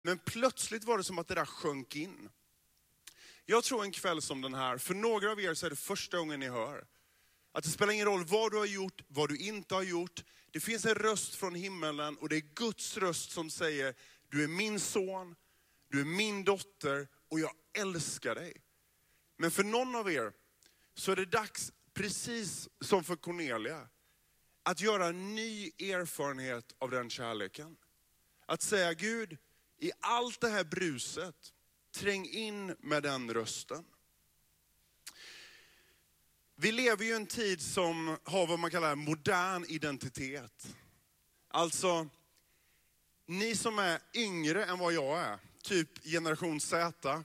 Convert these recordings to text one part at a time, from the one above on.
Men plötsligt var det som att det där sjönk in. Jag tror en kväll som den här, för några av er så är det första gången ni hör. Att det spelar ingen roll vad du har gjort, vad du inte har gjort. Det finns en röst från himmelen och det är Guds röst som säger, du är min son, du är min dotter och jag älskar dig. Men för någon av er så är det dags, precis som för Cornelia, att göra en ny erfarenhet av den kärleken. Att säga, Gud, i allt det här bruset, träng in med den rösten. Vi lever ju i en tid som har vad man kallar modern identitet. Alltså, ni som är yngre än vad jag är, typ generation Z,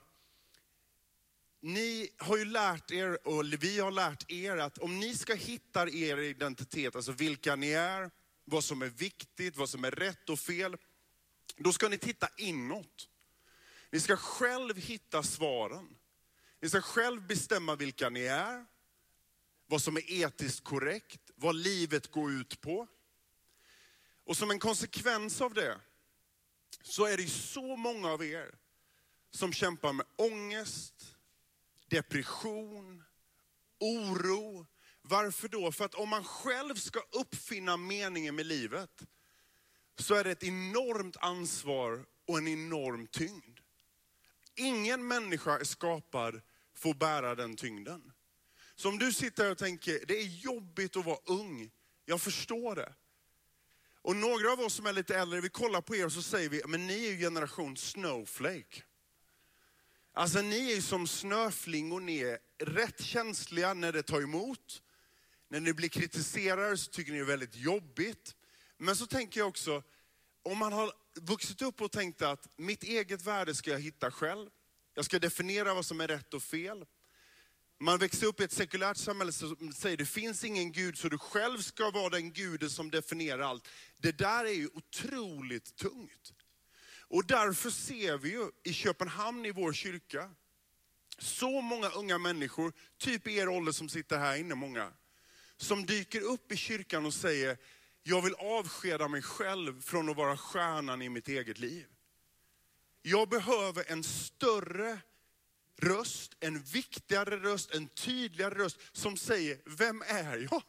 ni har ju lärt er, och vi har lärt er, att om ni ska hitta er identitet, alltså vilka ni är, vad som är viktigt, vad som är rätt och fel, då ska ni titta inåt. Ni ska själv hitta svaren. Ni ska själv bestämma vilka ni är, vad som är etiskt korrekt, vad livet går ut på. Och som en konsekvens av det så är det så många av er som kämpar med ångest, depression, oro. Varför då? För att om man själv ska uppfinna meningen med livet så är det ett enormt ansvar och en enorm tyngd. Ingen människa är skapad för att bära den tyngden. Så om du sitter och tänker, det är jobbigt att vara ung. Jag förstår det. Och några av oss som är lite äldre, vi kollar på er och så säger vi, men ni är ju generation snowflake. Alltså ni är ju som snöflingor, ni är rätt känsliga när det tar emot. När ni blir kritiserade så tycker ni det är väldigt jobbigt. Men så tänker jag också, om man har vuxit upp och tänkt att mitt eget värde ska jag hitta själv. Jag ska definiera vad som är rätt och fel. Man växer upp i ett sekulärt samhälle som säger det finns ingen Gud så du själv ska vara den guden som definierar allt. Det där är ju otroligt tungt. Och därför ser vi ju i Köpenhamn i vår kyrka så många unga människor, typ i er ålder som sitter här inne många, som dyker upp i kyrkan och säger, jag vill avskeda mig själv från att vara stjärnan i mitt eget liv. Jag behöver en större röst, en viktigare röst, en tydligare röst som säger, vem är jag?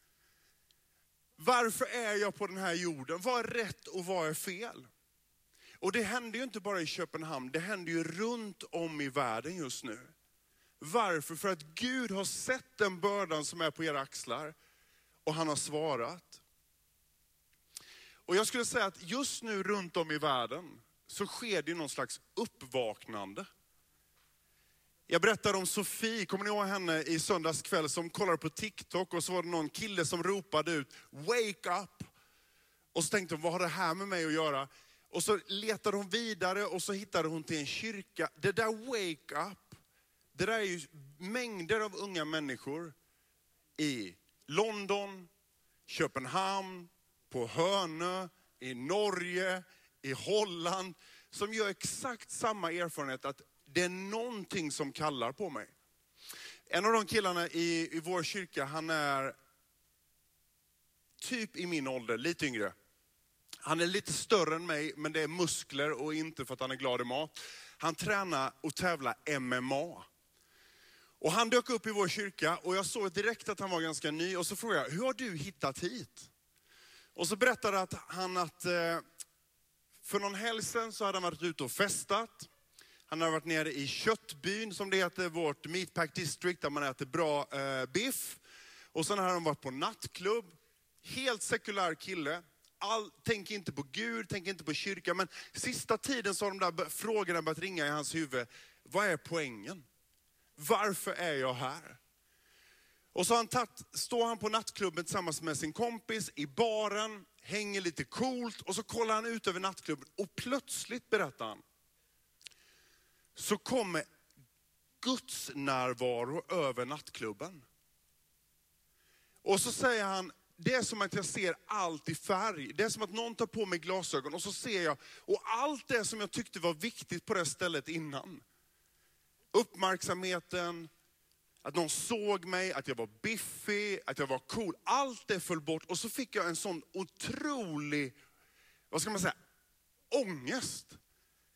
Varför är jag på den här jorden? Vad är rätt och vad är fel? Och det händer ju inte bara i Köpenhamn, det händer ju runt om i världen just nu. Varför? För att Gud har sett den bördan som är på era axlar och han har svarat. Och jag skulle säga att just nu runt om i världen så sker det någon slags uppvaknande. Jag berättade om Sofie, kommer ni ihåg henne i söndags kväll som kollade på TikTok och så var det någon kille som ropade ut, wake up! Och så tänkte hon, vad har det här med mig att göra? Och så letade hon vidare och så hittade hon till en kyrka. Det där wake up, det där är ju mängder av unga människor i London, Köpenhamn, på Hönö, i Norge, i Holland, som gör exakt samma erfarenhet att det är någonting som kallar på mig. En av de killarna i vår kyrka, han är typ i min ålder, lite yngre. Han är lite större än mig, men det är muskler och inte för att han är glad i mat. Han tränar och tävlar MMA. Och han dök upp i vår kyrka och jag såg direkt att han var ganska ny. Och så frågade jag, hur har du hittat hit? Och så berättade han att för någon helg sedan så hade han varit ute och festat. Han har varit nere i Köttbyn som det heter, vårt meatpack district där man äter bra biff. Och sen har han varit på nattklubb. Helt sekulär kille. Tänk inte på Gud, tänk inte på kyrkan. Men sista tiden så har de där frågorna börjat ringa i hans huvud. Vad är poängen? Varför är jag här? Och så står han på nattklubben tillsammans med sin kompis i baren. Hänger lite coolt och så kollar han ut över nattklubben. Och plötsligt, berättar han, så kommer Guds närvaro över nattklubben. Och så säger han, det är som att jag ser allt i färg. Det är som att någon tar på mig glasögon och så ser jag. Och allt det som jag tyckte var viktigt på det stället innan. Uppmärksamheten, att någon såg mig, att jag var biffig, att jag var cool. Allt det föll bort och så fick jag en sån otrolig, vad ska man säga, ångest.